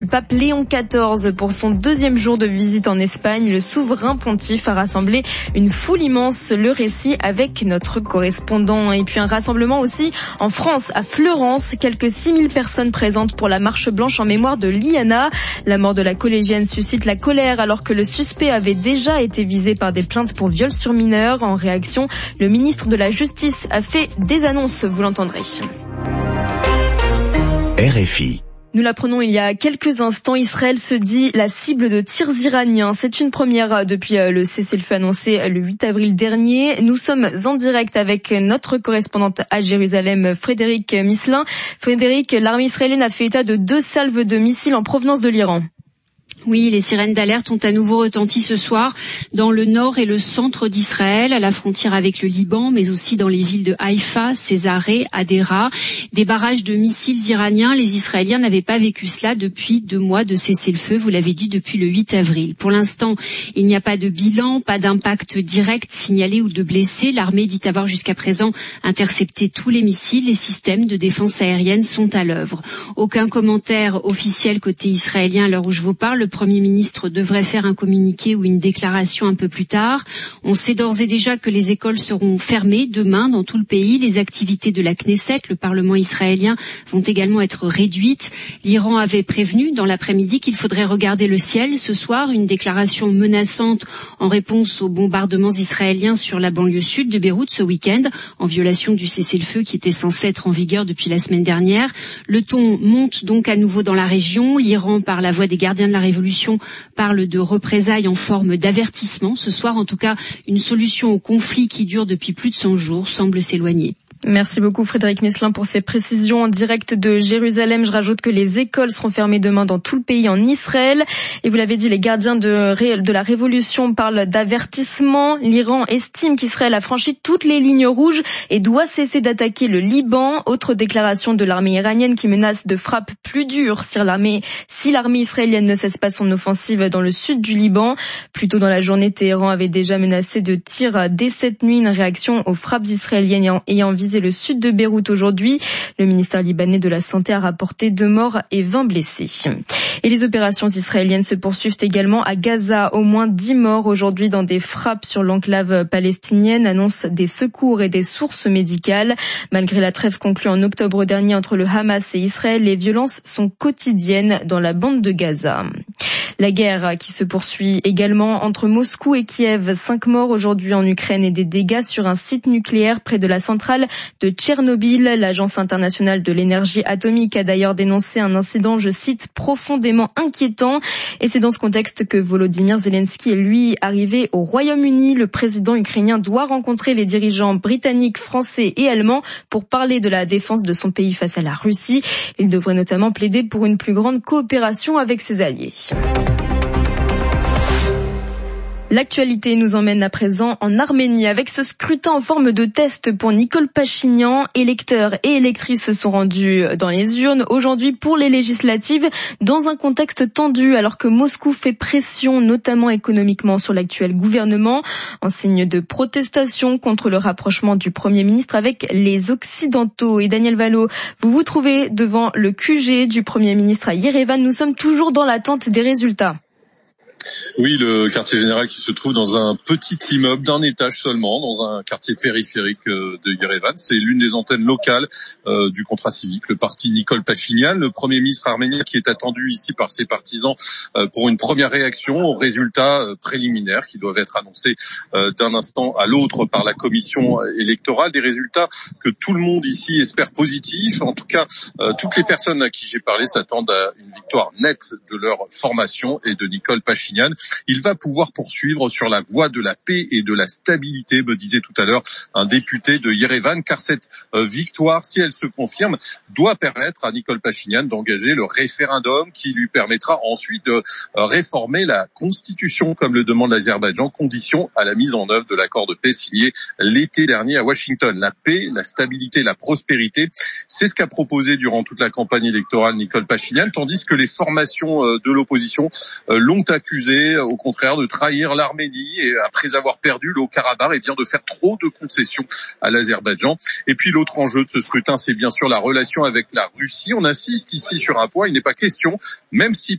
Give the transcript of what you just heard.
Le pape Léon XIV, pour son deuxième jour de visite en Espagne, le souverain pontife a rassemblé une foule immense. Le récit avec notre correspondant. Et puis un rassemblement aussi en France, à Fleurance. Quelques 6000 personnes présentes pour la marche blanche en mémoire de Liana. La mort de la collégienne suscite la colère alors que le suspect avait déjà été visé par des plaintes pour viol sur mineurs. En réaction, le ministre de la Justice a fait des annonces, vous l'entendrez. RFI. Nous l'apprenons il y a quelques instants, Israël se dit la cible de tirs iraniens. C'est une première depuis le cessez-le-feu annoncé le 8 avril dernier. Nous sommes en direct avec notre correspondante à Jérusalem, Frédéric Misselin. Frédéric, l'armée israélienne a fait état de 2 salves de missiles en provenance de l'Iran. Oui, les sirènes d'alerte ont à nouveau retenti ce soir dans le nord et le centre d'Israël, à la frontière avec le Liban, mais aussi dans les villes de Haïfa, Césarée, Hadera. Des barrages de missiles iraniens, les Israéliens n'avaient pas vécu cela depuis 2 mois de cessez-le-feu, vous l'avez dit, depuis le 8 avril. Pour l'instant, il n'y a pas de bilan, pas d'impact direct signalé ou de blessés. L'armée dit avoir jusqu'à présent intercepté tous les missiles. Les systèmes de défense aérienne sont à l'œuvre. Aucun commentaire officiel côté israélien à l'heure où je vous parle. Le Premier ministre devrait faire un communiqué ou une déclaration un peu plus tard. On sait d'ores et déjà que les écoles seront fermées demain dans tout le pays. Les activités de la Knesset, le Parlement israélien, vont également être réduites. L'Iran avait prévenu dans l'après-midi qu'il faudrait regarder le ciel ce soir. Une déclaration menaçante en réponse aux bombardements israéliens sur la banlieue sud de Beyrouth ce week-end, en violation du cessez-le-feu qui était censé être en vigueur depuis la semaine dernière. Le ton monte donc à nouveau dans la région. L'Iran, par la voix des gardiens de la Révolution, parle de représailles en forme d'avertissement. Ce soir, en tout cas, une solution au conflit qui dure depuis plus de 100 jours semble s'éloigner. Merci beaucoup Frédéric Misselin pour ces précisions en direct de Jérusalem. Je rajoute que les écoles seront fermées demain dans tout le pays en Israël. Et vous l'avez dit, les gardiens de la révolution parlent d'avertissement. L'Iran estime qu'Israël a franchi toutes les lignes rouges et doit cesser d'attaquer le Liban. Autre déclaration de l'armée iranienne qui menace de frappes plus dures si l'armée israélienne ne cesse pas son offensive dans le sud du Liban. Plus tôt dans la journée, Téhéran avait déjà menacé de tirs dès cette nuit, une réaction aux frappes israéliennes ayant visé le sud de Beyrouth aujourd'hui. Le ministère libanais de la Santé a rapporté 2 morts et 20 blessés. Et les opérations israéliennes se poursuivent également à Gaza. Au moins 10 morts aujourd'hui dans des frappes sur l'enclave palestinienne, annoncent des secours et des sources médicales. Malgré la trêve conclue en octobre dernier entre le Hamas et Israël, les violences sont quotidiennes dans la bande de Gaza. La guerre qui se poursuit également entre Moscou et Kiev. 5 morts aujourd'hui en Ukraine et des dégâts sur un site nucléaire près de la centrale de Tchernobyl. L'Agence internationale de l'énergie atomique a d'ailleurs dénoncé un incident, je cite, profondément inquiétant. Et c'est dans ce contexte que Volodymyr Zelensky est lui arrivé au Royaume-Uni. Le président ukrainien doit rencontrer les dirigeants britanniques, français et allemands pour parler de la défense de son pays face à la Russie. Il devrait notamment plaider pour une plus grande coopération avec ses alliés. L'actualité nous emmène à présent en Arménie avec ce scrutin en forme de test pour Nicole Pachinian. Électeurs et électrices se sont rendus dans les urnes aujourd'hui pour les législatives dans un contexte tendu alors que Moscou fait pression notamment économiquement sur l'actuel gouvernement en signe de protestation contre le rapprochement du Premier ministre avec les Occidentaux. Et Daniel Valo, vous vous trouvez devant le QG du Premier ministre à Yerevan. Nous sommes toujours dans l'attente des résultats. Oui, le quartier général qui se trouve dans un petit immeuble d'un étage seulement, dans un quartier périphérique de Yerevan. C'est l'une des antennes locales du contrat civique, le parti Nicole Pachinian, le Premier ministre arménien qui est attendu ici par ses partisans pour une première réaction aux résultats préliminaires qui doivent être annoncés d'un instant à l'autre par la commission électorale. Des résultats que tout le monde ici espère positifs. En tout cas, toutes les personnes à qui j'ai parlé s'attendent à une victoire nette de leur formation et de Nicole Pachinian. Il va pouvoir poursuivre sur la voie de la paix et de la stabilité, me disait tout à l'heure un député de Yerevan, car cette victoire, si elle se confirme, doit permettre à Nicole Pachinian d'engager le référendum qui lui permettra ensuite de réformer la constitution, comme le demande l'Azerbaïdjan, condition à la mise en œuvre de l'accord de paix signé l'été dernier à Washington. La paix, la stabilité, la prospérité, c'est ce qu'a proposé durant toute la campagne électorale Nicole Pachinian, tandis que les formations de l'opposition l'ont accusé au contraire de trahir l'Arménie et après avoir perdu le Haut-Karabakh, et bien de faire trop de concessions à l'Azerbaïdjan. Et puis l'autre enjeu de ce scrutin, c'est bien sûr la relation avec la Russie. On insiste ici sur un point, il n'est pas question, même si